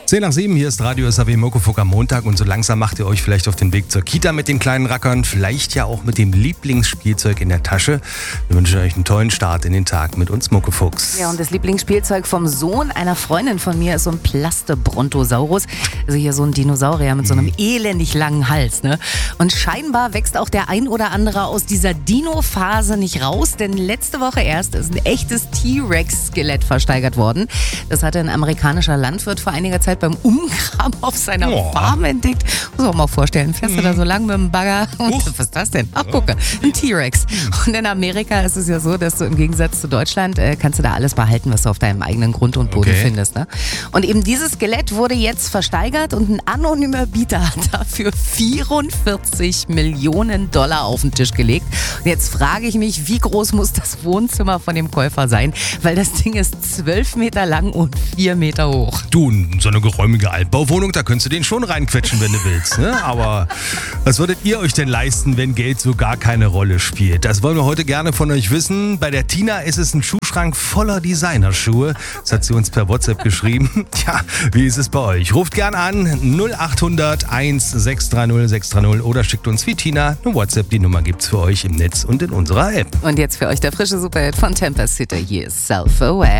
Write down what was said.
10 nach 7, hier ist Radio SAW Muckefuck am Montag und so langsam macht ihr euch vielleicht auf den Weg zur Kita mit den kleinen Rackern, vielleicht ja auch mit dem Lieblingsspielzeug in der Tasche. Wir wünschen euch einen tollen Start in den Tag mit uns Muckefucks. Ja, und das Lieblingsspielzeug vom Sohn einer Freundin von mir ist so ein Plastebrontosaurus. Also hier so ein Dinosaurier mit so einem elendig langen Hals, ne? Und scheinbar wächst auch der ein oder andere aus dieser Dino-Phase nicht raus, denn letzte Woche erst ist ein echtes T-Rex-Skelett versteigert worden. Das hatte ein amerikanischer Landwirt vor einiger Zeit beim Umgraben auf seiner Farm entdeckt. Muss man mal vorstellen, fährst du da so lang mit dem Bagger und was ist das denn? Ach, gucke, ein T-Rex. Und in Amerika ist es ja so, dass du im Gegensatz zu Deutschland kannst du da alles behalten, was du auf deinem eigenen Grund und Boden findest. Ne? Und eben dieses Skelett wurde jetzt versteigert und ein anonymer Bieter hat dafür $44 Millionen auf den Tisch gelegt. Und jetzt frage ich mich, wie groß muss das Wohnzimmer von dem Käufer sein? Weil das Ding ist 12 Meter lang und 4 Meter hoch. Du, so eine geräumige Altbauwohnung, da könntest du den schon reinquetschen, wenn du willst. Ne? Aber was würdet ihr euch denn leisten, wenn Geld so gar keine Rolle spielt? Das wollen wir heute gerne von euch wissen. Bei der Tina ist es ein Schuhschrank voller Designerschuhe. Das hat sie uns per WhatsApp geschrieben. Tja, wie ist es bei euch? Ruft gern an 0800 1630 630 oder schickt uns wie Tina eine WhatsApp. Die Nummer gibt's für euch im Netz und in unserer App. Und jetzt für euch der frische Superhit von Tempest City. Hier ist Self-Aware.